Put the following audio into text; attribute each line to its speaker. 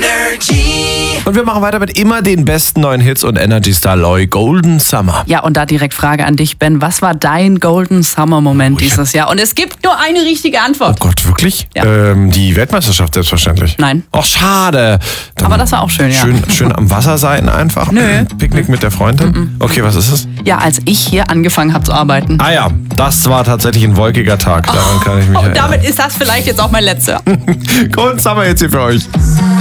Speaker 1: Und wir machen weiter mit immer den besten neuen Hits und Energy Star Loy, Golden Summer.
Speaker 2: Ja, und da direkt Frage an dich, Ben. Was war dein Golden Summer Moment dieses Jahr? Und es gibt nur eine richtige
Speaker 1: Oh
Speaker 2: Antwort.
Speaker 1: Gott, wirklich?
Speaker 2: Ja.
Speaker 1: Die Weltmeisterschaft selbstverständlich.
Speaker 2: Nein.
Speaker 1: Ach, schade. Dann
Speaker 2: Aber das war auch schön, ja.
Speaker 1: Schön am Wasser sein einfach.
Speaker 2: Nö.
Speaker 1: Picknick mit der Freundin. Okay, was ist es?
Speaker 2: Ja, als ich hier angefangen habe zu arbeiten.
Speaker 1: Ah ja, das war tatsächlich ein wolkiger Tag. Daran kann ich mich
Speaker 2: Und
Speaker 1: erinnern.
Speaker 2: damit ist das vielleicht jetzt auch mein letzter.
Speaker 1: Golden Summer jetzt hier für euch.